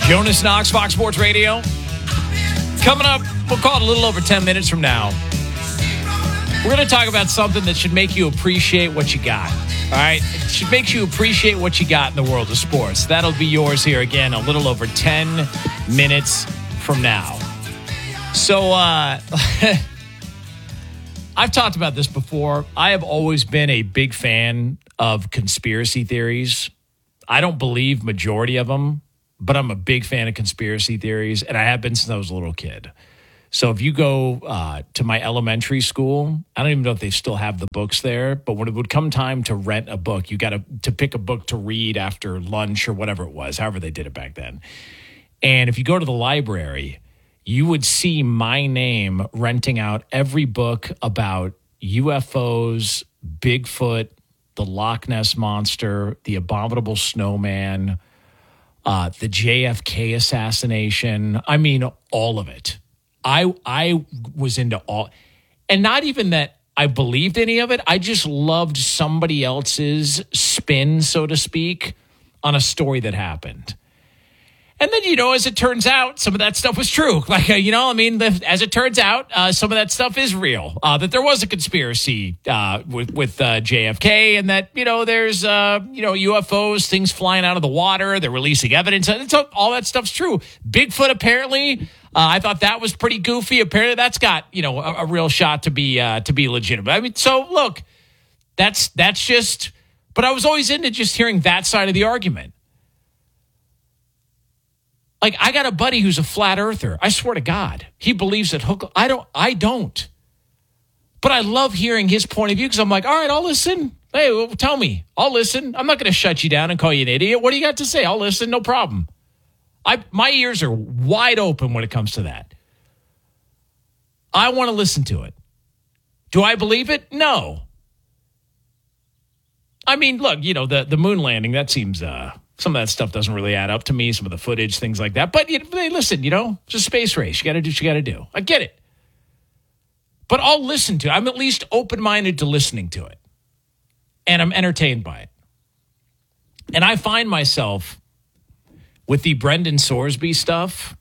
Jonas Knox, Fox Sports Radio. Coming up, we'll call it a little over 10 minutes from now. We're going to talk about something that should make you appreciate what you got. All right? It should make you appreciate what you got in the world of sports. That'll be yours here again a little over 10 minutes from now. So, I've talked about this before. I have always been a big fan of conspiracy theories. I don't believe majority of them, but I'm a big fan of conspiracy theories, and I have been since I was a little kid. So if you go to my elementary school, I don't even know if they still have the books there, but when it would come time to rent a book, you got to pick a book to read after lunch or whatever it was, however they did it back then. And if you go to the library, you would see my name renting out every book about UFOs, Bigfoot, the Loch Ness Monster, the Abominable Snowman, the JFK assassination. I mean, all of it. I was into all, and not even that I believed any of it. I just loved somebody else's spin, so to speak, on a story that happened. And then, as it turns out, some of that stuff was true. Like, as it turns out, some of that stuff is real. That there was a conspiracy with JFK, and that, there's, UFOs, things flying out of the water. They're releasing evidence. All that stuff's true. Bigfoot, apparently, I thought that was pretty goofy. Apparently, that's got, a real shot to be legitimate. I mean, so look, that's just. But I was always into just hearing that side of the argument. Like, I got a buddy who's a flat earther. I swear to God, he believes that I don't. But I love hearing his point of view because I'm like, all right, I'll listen. Hey, well, tell me. I'll listen. I'm not going to shut you down and call you an idiot. What do you got to say? I'll listen. No problem. My ears are wide open when it comes to that. I want to listen to it. Do I believe it? No. I mean, look, the moon landing, that seems... some of that stuff doesn't really add up to me, some of the footage, things like that. But hey, listen, it's a space race. You got to do what you got to do. I get it. But I'll listen to it. I'm at least open-minded to listening to it. And I'm entertained by it. And I find myself with the Brendan Sorsby stuff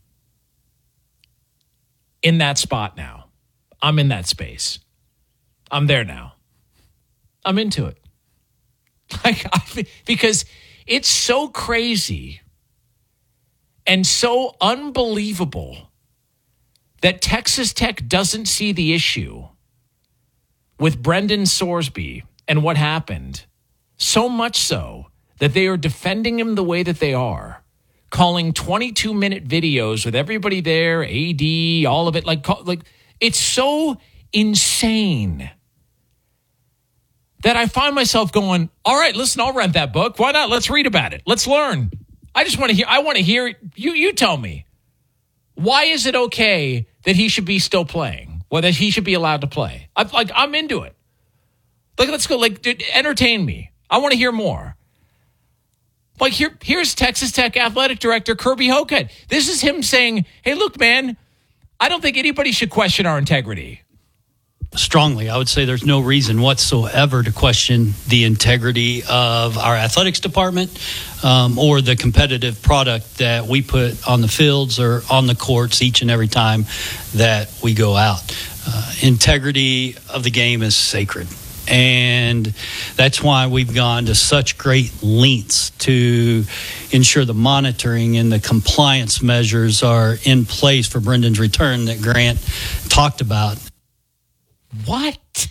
in that spot now. I'm in that space. I'm there now. I'm into it. Because... it's so crazy and so unbelievable that Texas Tech doesn't see the issue with Brendan Sorsby and what happened, so much so that they are defending him the way that they are, calling 22-minute videos with everybody there, AD, all of it, like it's so insane that I find myself going, all right, listen, I'll rent that book. Why not? Let's read about it. Let's learn. I want to hear, you tell me. Why is it okay that he should be still playing? Or that he should be allowed to play? I'm into it. Like, let's go. Like, dude, entertain me. I want to hear more. Like, here's Texas Tech athletic director Kirby Hocutt. This is him saying, hey, look, man, I don't think anybody should question our integrity. Strongly, I would say there's no reason whatsoever to question the integrity of our athletics department or the competitive product that we put on the fields or on the courts each and every time that we go out. Integrity of the game is sacred. And that's why we've gone to such great lengths to ensure the monitoring and the compliance measures are in place for Brendan's return that Grant talked about. What?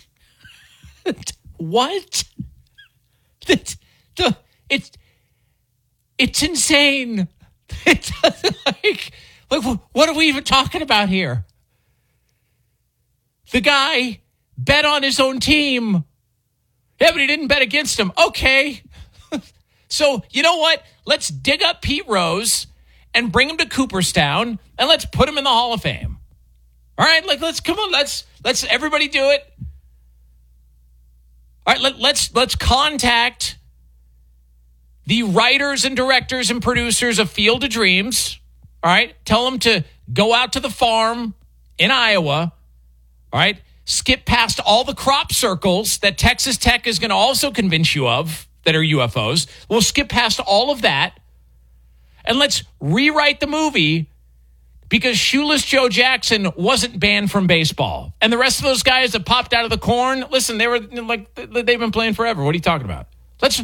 What? It's insane. It's like what are we even talking about here? The guy bet on his own team. Yeah, but he didn't bet against him. Okay. So, you know what? Let's dig up Pete Rose and bring him to Cooperstown and let's put him in the Hall of Fame. All right, let's everybody do it. All right, let's contact the writers and directors and producers of Field of Dreams. All right, tell them to go out to the farm in Iowa. All right, skip past all the crop circles that Texas Tech is going to also convince you of that are UFOs. We'll skip past all of that. And let's rewrite the movie because Shoeless Joe Jackson wasn't banned from baseball. And the rest of those guys that popped out of the corn, listen, they were like, they've been playing forever. What are you talking about? Let's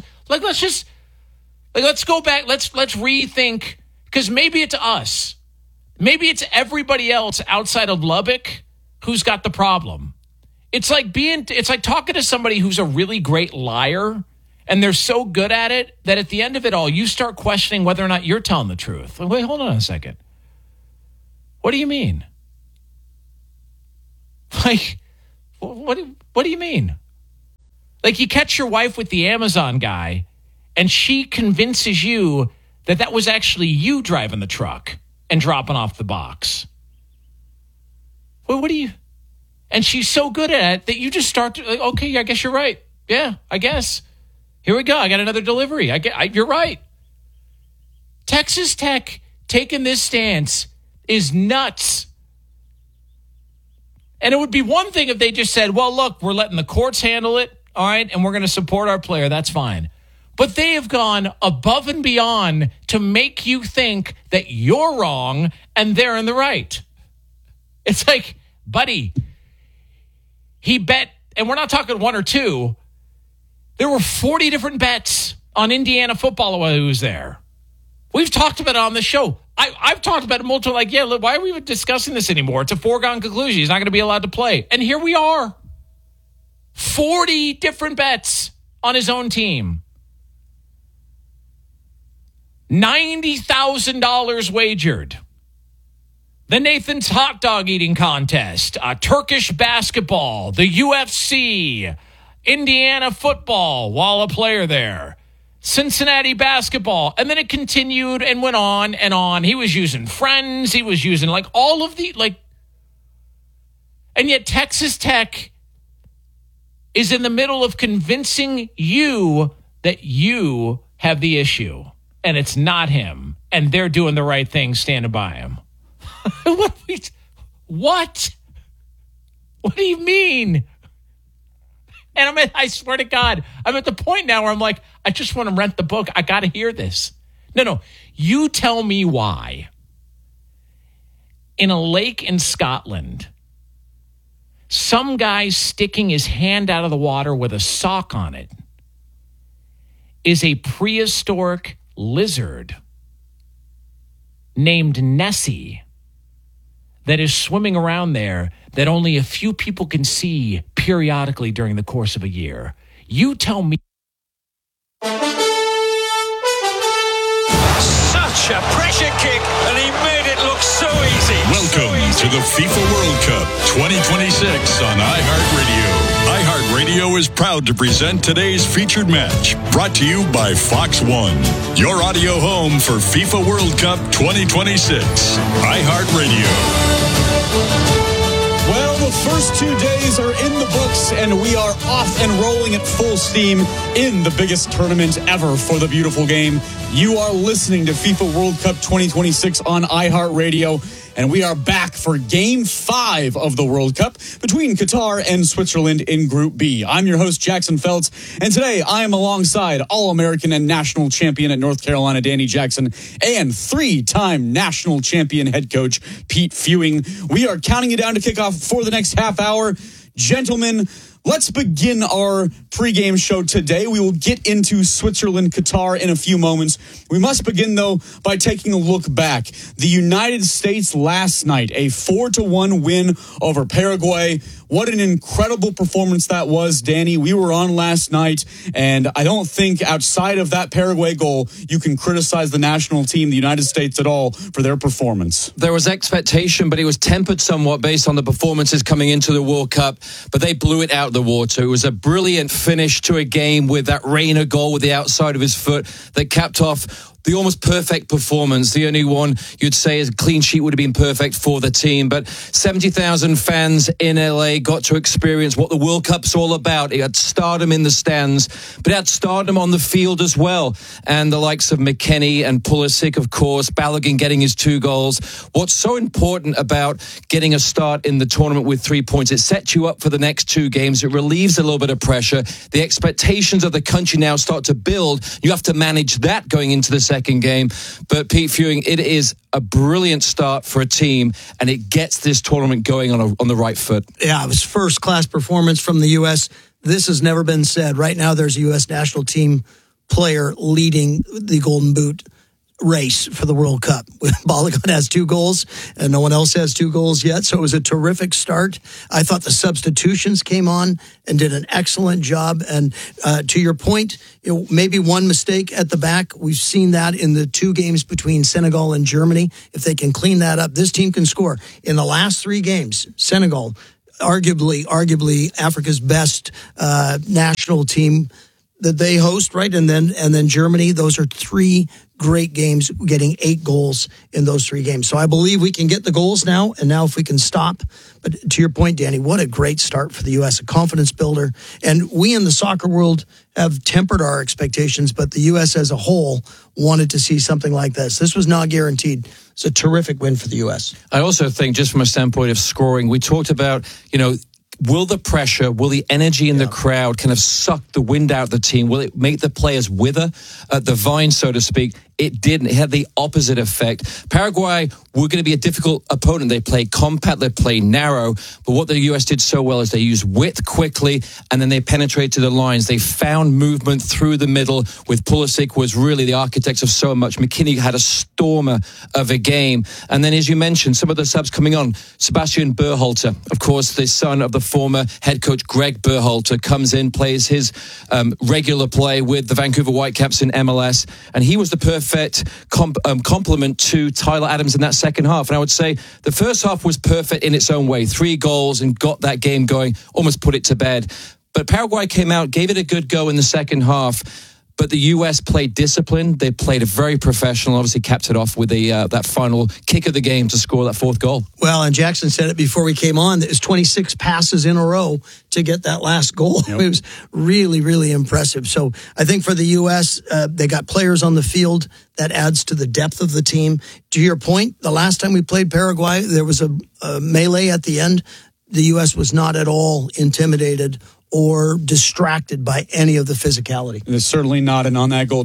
go back. Let's rethink, because maybe it's us. Maybe it's everybody else outside of Lubbock who's got the problem. It's like talking to somebody who's a really great liar, and they're so good at it that at the end of it all, you start questioning whether or not you're telling the truth. Like, wait, hold on a second. What do you mean? Like, what do you mean? Like, you catch your wife with the Amazon guy, and she convinces you that was actually you driving the truck and dropping off the box. Well, what do you... And she's so good at it that you just start to, like, okay, I guess you're right. Yeah, I guess. Here we go. I got another delivery. You're right. Texas Tech taking this stance is nuts. And it would be one thing if they just said, well, look, we're letting the courts handle it, all right, and we're going to support our player. That's fine. But they have gone above and beyond to make you think that you're wrong and they're in the right. It's like, buddy, he bet, and we're not talking one or two, there were 40 different bets on Indiana football while he was there. We've talked about it on the show. I've talked about it multiple, like, yeah, look, why are we even discussing this anymore? It's a foregone conclusion. He's not going to be allowed to play. And here we are. 40 different bets on his own team. $90,000 wagered. The Nathan's hot dog eating contest, Turkish basketball, the UFC, Indiana football while a player there, Cincinnati basketball. And then it continued and went on and on. He was using friends. He was using like all of the, like, and yet Texas Tech is in the middle of convincing you that you have the issue and it's not him. And they're doing the right thing, standing by him. What? What do you mean? And I swear to God, I'm at the point now where I'm like, I just want to rent the book. I got to hear this. No. You tell me why. In a lake in Scotland, some guy sticking his hand out of the water with a sock on it is a prehistoric lizard named Nessie that is swimming around there that only a few people can see periodically during the course of a year. You tell me. Such a pressure kick, and he made it look so easy. Welcome to the FIFA World Cup 2026 on iHeartRadio. iHeartRadio is proud to present today's featured match, brought to you by Fox One, your audio home for FIFA World Cup 2026. iHeartRadio. Well, the first 2 days are in the books, and we are off and rolling at full steam in the biggest tournament ever for the beautiful game. You are listening to FIFA World Cup 2026 on iHeartRadio. And we are back for Game 5 of the World Cup between Qatar and Switzerland in Group B. I'm your host, Jackson Feltz, and today I am alongside All-American and national champion at North Carolina, Danny Jackson, and three-time national champion head coach, Pete Fewing. We are counting you down to kick off for the next half hour. Gentlemen, let's begin our pregame show today. We will get into Switzerland, Qatar in a few moments. We must begin, though, by taking a look back. The United States last night, a 4-1 win over Paraguay. What an incredible performance that was, Danny. We were on last night, and I don't think outside of that Paraguay goal, you can criticize the national team, the United States, at all for their performance. There was expectation, but it was tempered somewhat based on the performances coming into the World Cup, but they blew it out of the water. It was a brilliant finish to a game with that Reina goal with the outside of his foot that capped off the almost perfect performance. The only one you'd say is a clean sheet would have been perfect for the team. But 70,000 fans in LA got to experience what the World Cup's all about. It had stardom in the stands, but it had stardom on the field as well. And the likes of McKennie and Pulisic, of course, Balogun getting his 2 goals. What's so important about getting a start in the tournament with 3 points, it sets you up for the next 2 games. It relieves a little bit of pressure. The expectations of the country now start to build. You have to manage that going into the second game. But Pete Fewing, it is a brilliant start for a team, and it gets this tournament going on the right foot. Yeah, it was first-class performance from the U.S. This has never been said. Right now, there's a U.S. national team player leading the Golden Boot race for the World Cup. Balogun has 2 goals, and no one else has 2 goals yet, so it was a terrific start. I thought the substitutions came on and did an excellent job, and to your point, maybe one mistake at the back. We've seen that in the 2 games between Senegal and Germany. If they can clean that up, this team can score. In the last 3 games, Senegal, arguably Africa's best national team that they host, right? And then Germany. Those are 3 great games, getting 8 goals in those 3 games. So I believe we can get the goals now, and now if we can stop. But to your point, Danny, what a great start for the U.S., a confidence builder. And we in the soccer world have tempered our expectations, but the U.S. as a whole wanted to see something like this. This was not guaranteed. It's a terrific win for the U.S. I also think, just from a standpoint of scoring, we talked about, will the pressure, will the energy in the crowd kind of suck the wind out of the team? Will it make the players wither at the vine, so to speak? It didn't. It had the opposite effect. Paraguay were going to be a difficult opponent. They play compact, they play narrow, but what the U.S. did so well is they used width quickly, and then they penetrated the lines. They found movement through the middle, with Pulisic was really the architect of so much. McKinney had a stormer of a game. And then, as you mentioned, some of the subs coming on. Sebastian Berhalter, of course, the son of the former head coach Greg Berhalter, comes in, plays his regular play with the Vancouver Whitecaps in MLS, and he was the perfect complement to Tyler Adams in that second half. And I would say the first half was perfect in its own way. 3 goals and got that game going, almost put it to bed. But Paraguay came out, gave it a good go in the second half. But the U.S. played disciplined. They played a very professional, obviously capped it off with that final kick of the game to score that 4th goal. Well, and Jackson said it before we came on, it was 26 passes in a row to get that last goal. Yep. It was really, really impressive. So I think for the U.S., they got players on the field. That adds to the depth of the team. To your point, the last time we played Paraguay, there was a melee at the end. The U.S. was not at all intimidated or distracted by any of the physicality. It's certainly not. And on that goal,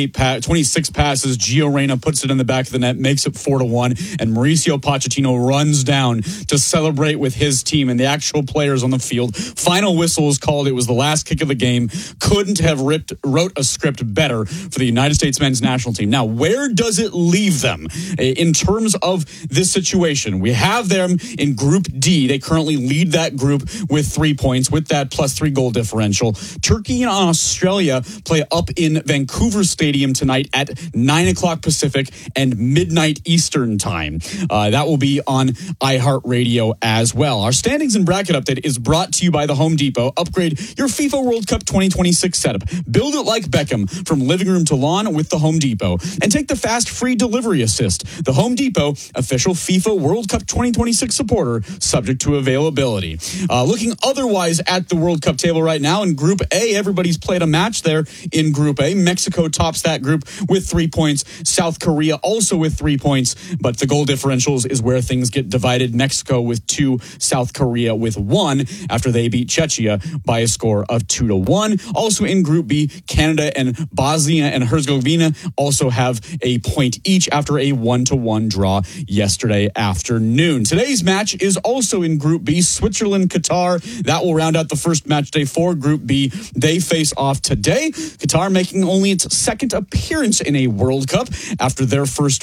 26 passes, Gio Reyna puts it in the back of the net, makes it 4-1, and Mauricio Pochettino runs down to celebrate with his team and the actual players on the field. Final whistle was called. It was the last kick of the game. Couldn't have wrote a script better for the United States men's national team. Now, where does it leave them in terms of this situation? We have them in Group D. They currently lead that group with 3 points, with that plus 3 goal differential. Turkey and Australia play up in Vancouver Stadium tonight at 9:00 Pacific and midnight Eastern time. That will be on iHeartRadio as well. Our standings and bracket update is brought to you by the Home Depot. Upgrade your FIFA World Cup 2026 setup. Build it like Beckham, from living room to lawn with the Home Depot. And take the fast free delivery assist. The Home Depot, official FIFA World Cup 2026 supporter, subject to availability. Looking otherwise at the World Cup table right now in Group A, everybody's played a match there in Group A. Mexico tops that group with 3 points. South Korea also with 3 points, but the goal differentials is where things get divided. Mexico with 2, South Korea with 1 after they beat Czechia by a score of 2-1. Also in Group B, Canada and Bosnia and Herzegovina also have a point each after a 1-1 draw yesterday afternoon. Today's match is also in Group B, Switzerland, Qatar. That will round out the first match day for Group B. They face off today. Qatar making only its second appearance in a World Cup after their first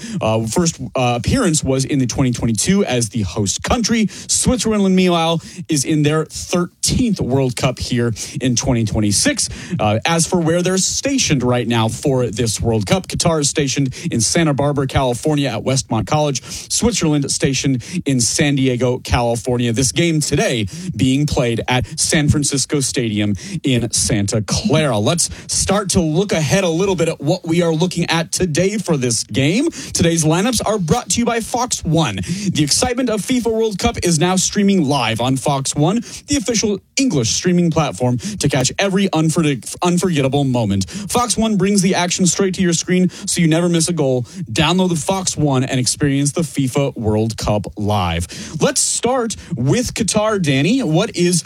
appearance was in the 2022 as the host country. Switzerland, meanwhile, is in their 13th World Cup here in 2026. As for where they're stationed right now for this World Cup, Qatar is stationed in Santa Barbara, California at Westmont College. Switzerland stationed in San Diego, California. This game today being played at San Francisco Stadium in Santa Clara. Let's start to look ahead a little bit at what we are looking at today for this game. Today's lineups are brought to you by Fox One. The excitement of FIFA World Cup is now streaming live on Fox One, the official English streaming platform to catch every unforgettable moment. Fox One brings the action straight to your screen so you never miss a goal. Download the Fox One and experience the FIFA World Cup live. Let's start with Qatar, Danny. What is Qatar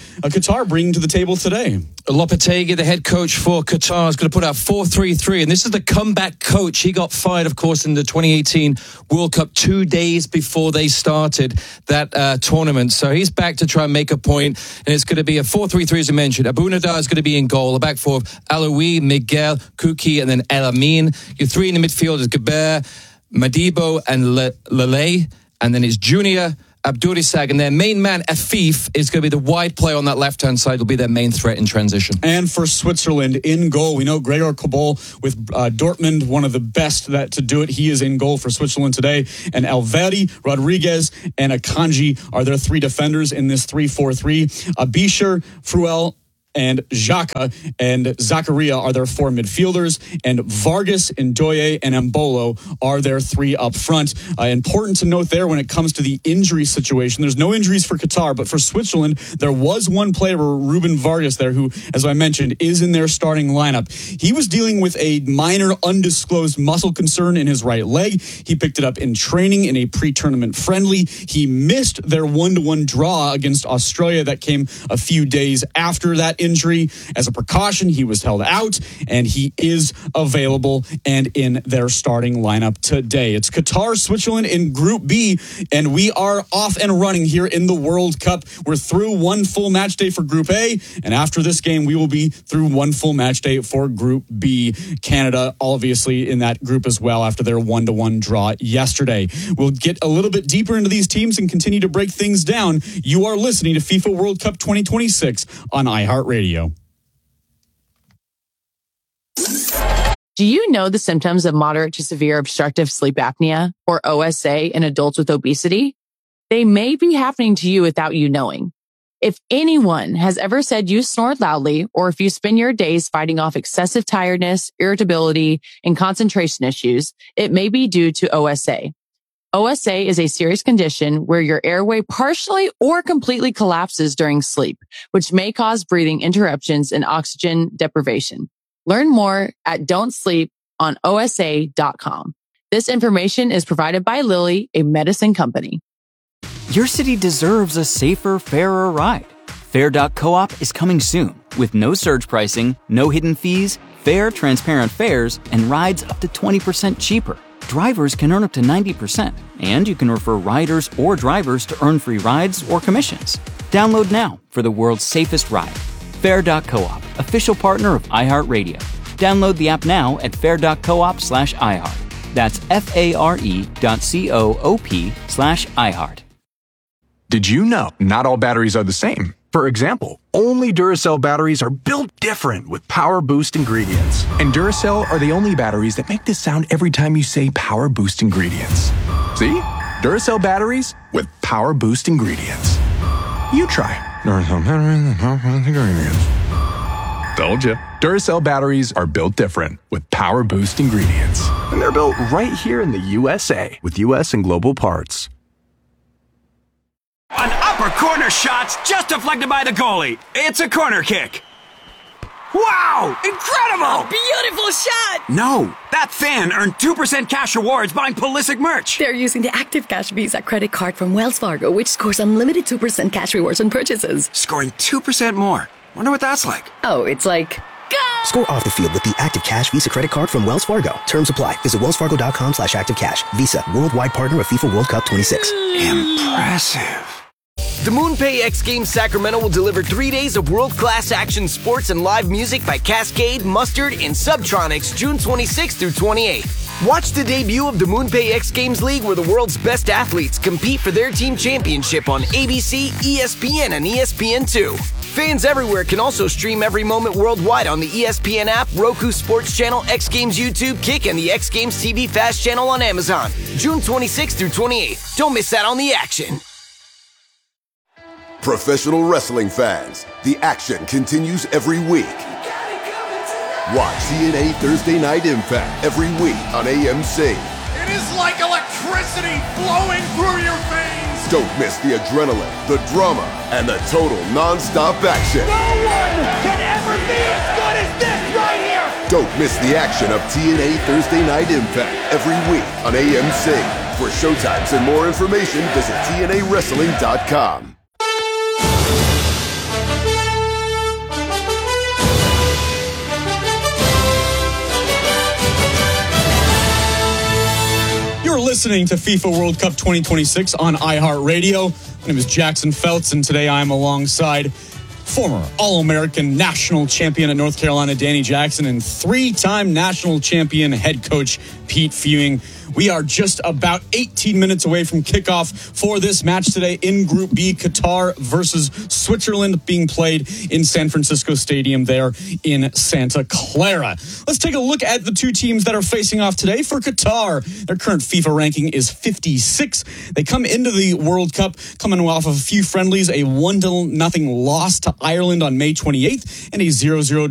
Qatar bringing to the table today? Lopetegui, the head coach for Qatar, is going to put out 4-3-3. And this is the comeback coach. He got fired, of course, in the 2018 World Cup 2 days before they started that tournament. So he's back to try and make a point. And it's going to be a 4-3-3, as I mentioned. Abu Nadar is going to be in goal. The back four, Aloui, Miguel, Kuki, and then El Amin. Your three in the midfield is Gaber, Madibo, and Lele. And then it's Junior, Abdurisag, and their main man, Afif, is going to be the wide player on that left-hand side. Will be their main threat in transition. And for Switzerland, in goal, we know Gregor Kobol with Dortmund, one of the best to do it. He is in goal for Switzerland today. And Alveri, Rodriguez, and Akanji are their three defenders in this 3-4-3. Abisher, Fruel, and Xhaka and Zakaria are their four midfielders, and Vargas, Ndoye, and Mbolo are their three up front. Important to note there when it comes to the injury situation, there's no injuries for Qatar, but for Switzerland, there was one player, Ruben Vargas, there, who, as I mentioned, is in their starting lineup. He was dealing with a minor undisclosed muscle concern in his right leg. He picked it up in training in a pre-tournament friendly. He missed their 1-1 draw against Australia that came a few days after that injury. As a precaution, he was held out, and he is available and in their starting lineup today. It's Qatar, Switzerland in Group B, and we are off and running here in the World Cup. We're through one full match day for Group A, and after this game, we will be through one full match day for Group B. Canada, obviously, in that group as well after their 1-1 draw yesterday. We'll get a little bit deeper into these teams and continue to break things down. You are listening to FIFA World Cup 2026 on iHeartRadio. Do you know the symptoms of moderate to severe obstructive sleep apnea, or OSA, in adults with obesity? They may be happening to you without you knowing. If anyone has ever said you snore loudly, or if you spend your days fighting off excessive tiredness, irritability, and concentration issues, it may be due to OSA. OSA is a serious condition where your airway partially or completely collapses during sleep, which may cause breathing interruptions and oxygen deprivation. Learn more at don'tsleeponosa.com. This information is provided by Lilly, a medicine company. Your city deserves a safer, fairer ride. Fair.coop is coming soon with no surge pricing, no hidden fees, fair, transparent fares, and rides up to 20% cheaper. Drivers can earn up to 90%, and you can refer riders or drivers to earn free rides or commissions. Download now for the world's safest ride. Fair.coop, official partner of iHeartRadio. Download the app now at fair.coop/iHeart. That's FARE.coop/iHeart. Did you know not all batteries are the same? For example, only Duracell batteries are built different with Power Boost ingredients. And Duracell are the only batteries that make this sound every time you say Power Boost ingredients. See? Duracell batteries with Power Boost ingredients. You try. Duracell batteries with Power Boost ingredients. Told you. Duracell batteries are built different with Power Boost ingredients. And they're built right here in the USA with US and global parts. An upper corner shot's just deflected by the goalie. It's a corner kick. Wow! Incredible! Beautiful shot! No, that fan earned 2% cash rewards buying Pulisic merch. They're using the Active Cash Visa credit card from Wells Fargo, which scores unlimited 2% cash rewards on purchases. Scoring 2% more. Wonder what that's like. Oh, it's like... Go! Score off the field with the Active Cash Visa credit card from Wells Fargo. Terms apply. Visit wellsfargo.com/activecash. Visa, worldwide partner of FIFA World Cup 26. Impressive. The MoonPay X Games Sacramento will deliver 3 days of world-class action sports and live music by Cascade, Mustard, and Subtronics June 26th through 28th. Watch the debut of the MoonPay X Games League, where the world's best athletes compete for their team championship on ABC, ESPN, and ESPN2. Fans everywhere can also stream every moment worldwide on the ESPN app, Roku Sports Channel, X Games YouTube, Kick, and the X Games TV Fast channel on Amazon. June 26th through 28th. Don't miss out on the action. Professional wrestling fans, the action continues every week. Watch TNA Thursday Night Impact every week on AMC. It is like electricity flowing through your veins. Don't miss the adrenaline, the drama, and the total non-stop action. No one can ever be as good as this right here. Don't miss the action of TNA Thursday Night Impact every week on AMC. For showtimes and more information, visit TNAWrestling.com. listening to FIFA World Cup 2026 on iHeartRadio. My name is Jackson Feltz, and today I am alongside former All-American national champion at North Carolina, Danny Jackson, and three-time national champion head coach Pete Fewing. We are just about 18 minutes away from kickoff for this match today in Group B, Qatar versus Switzerland, being played in San Francisco Stadium there in Santa Clara. Let's take a look at the two teams that are facing off today. For Qatar, their current FIFA ranking is 56. They come into the World Cup coming off of a few friendlies, a 1-0 loss to Ireland on May 28th, and a 0-0